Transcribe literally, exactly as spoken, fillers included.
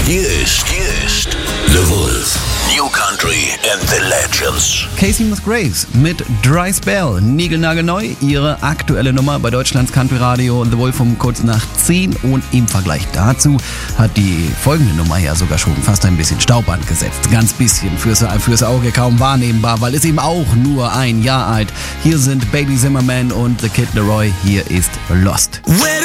Hier ist, hier ist The Wolf. New Country and the Legends. Casey Musgraves mit Dry Spell, niegelnagelneu, ihre aktuelle Nummer bei Deutschlands Country Radio. The Wolf um kurz nach zehn und im Vergleich dazu hat die folgende Nummer ja sogar schon fast ein bisschen Staub angesetzt. Ganz bisschen, fürs, fürs Auge kaum wahrnehmbar, weil es eben auch nur ein Jahr alt. Hier sind Bailey Zimmerman und The Kid Laroi, hier ist Lost. When